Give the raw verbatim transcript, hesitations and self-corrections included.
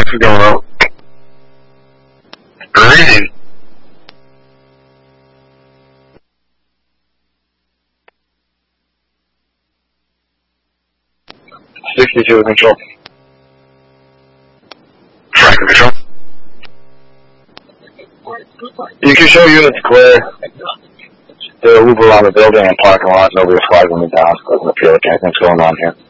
is going on? Reading. sixty-two control. Tracking control. You can show units clear. They'll move around the building and parking lot. Nobody flagging me down. Doesn't appear like anything's going on here.